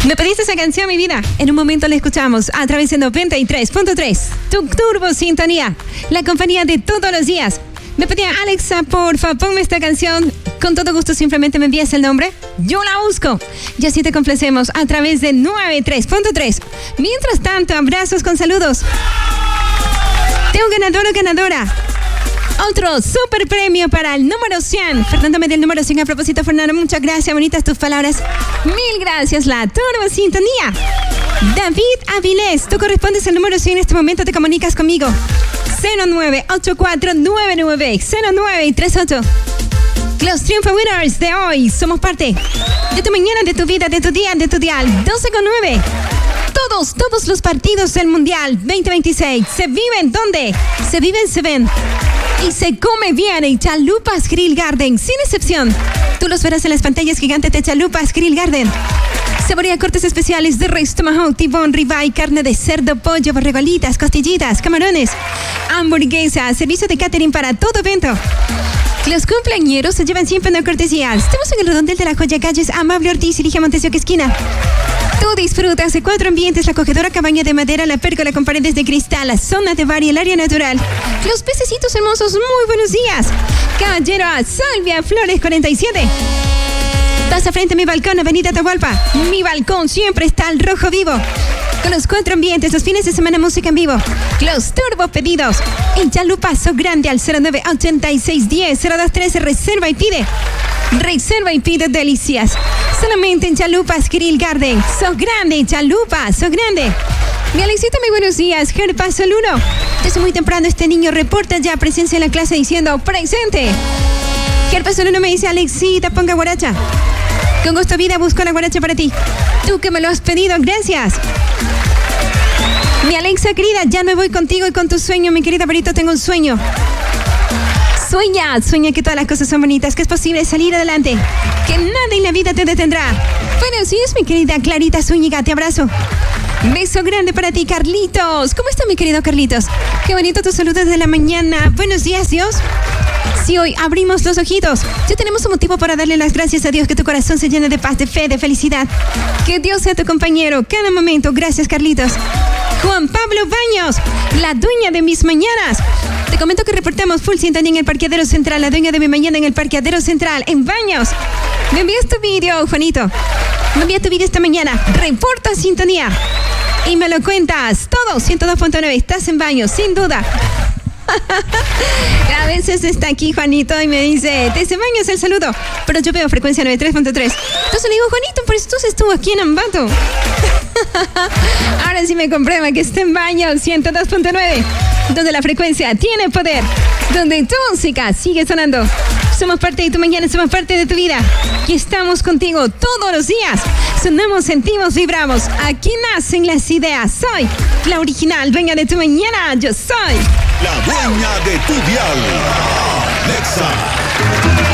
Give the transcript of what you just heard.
Me pediste esa canción, mi vida. En un momento la escuchamos a través de 93.3. Tu Turbo Sintonía, la compañía de todos los días. Me pedía, Alexa, porfa, ponme esta canción. Con todo gusto, simplemente me envías el nombre. Yo la busco. Y así te complacemos a través de 93.3. Mientras tanto, abrazos con saludos. Tengo ganador o ganadora. Otro super premio para el número 100. Fernando me dio el número 100 a propósito, Fernando. Muchas gracias, bonitas tus palabras. Mil gracias, la Turbo Sintonía. David Avilés, tú correspondes al número 100 en este momento, te comunicas conmigo. 0984990938. Los Triunfo Winners de hoy somos parte de tu mañana, de tu vida, de tu día, de tu dial. 12:09. Todos los partidos del Mundial 2026 se viven ¿dónde? Se viven, se ven. Y se come bien en Chalupas Grill Garden, sin excepción. Tú los verás en las pantallas gigantes de Chalupas Grill Garden. Saborea cortes especiales de res, tomahawk, tibón, ribeye, carne de cerdo, pollo, borregolitas, costillitas, camarones, hamburguesa, servicio de catering para todo evento. Los cumpleañeros se llevan siempre una cortesía. Estamos en el redondel de la Joya, calles Amable Ortiz y Ligia Montesioca esquina. Tú disfrutas de 4 ambientes: la acogedora cabaña de madera, la pérgola con paredes de cristal, la zona de bar y el área natural. Los pececitos hermosos, muy buenos días. Caballero a Salvia Flores 47. Pasa frente a mi balcón, Avenida Atahualpa. Mi balcón siempre está al rojo vivo. Con los 4 ambientes, los fines de semana, música en vivo. Los turbo pedidos. En Chalupazo Grande al 098610-0213. Reserva y pide. Reserva y pide delicias. Solamente en Chalupas Grill Garden. ¡Sos grande, Chalupa! ¡Sos grande! Mi Alexita, muy buenos días. Gerpazo el 1. Desde muy temprano este niño reporta ya presencia en la clase diciendo ¡presente! Gerpazo el 1 me dice: Alexita, ponga guaracha. Con gusto, vida, busco la guaracha para ti. Tú que me lo has pedido, gracias. Mi Alexa querida, ya me voy contigo y con tu sueño, mi querida Perito, tengo un sueño. Sueña que todas las cosas son bonitas, que es posible salir adelante, que nada en la vida te detendrá. Buenos días, mi querida Clarita Zúñiga, te abrazo. Beso grande para ti, Carlitos. ¿Cómo está, mi querido Carlitos? Qué bonito tus saludos de la mañana. Buenos días, Dios. Si hoy abrimos los ojitos, ya tenemos un motivo para darle las gracias a Dios, que tu corazón se llene de paz, de fe, de felicidad. Que Dios sea tu compañero cada momento. Gracias, Carlitos. Juan Pablo Baños, la dueña de mis mañanas. Te comento que reportamos full sintonía en el parqueadero central, la dueña de mi mañana en el parqueadero central, en Baños. Me envías tu video, Juanito. Me envías tu video esta mañana. Reporta sintonía. Y me lo cuentas. Todo, 102.9. Estás en Baños, sin duda. A veces está aquí Juanito y me dice: desde Baños el saludo, pero yo veo frecuencia 93.3. Entonces le digo: Juanito, por eso tú estuvo aquí en Ambato. Ahora sí me comprueba que está en Baños 102.9, donde la frecuencia tiene poder, donde tu música sigue sonando. Somos parte de tu mañana, somos parte de tu vida y estamos contigo todos los días. Sonamos, sentimos, vibramos. Aquí nacen las ideas. Soy la original dueña de tu mañana. Yo soy la dueña de tu dial, Alexa.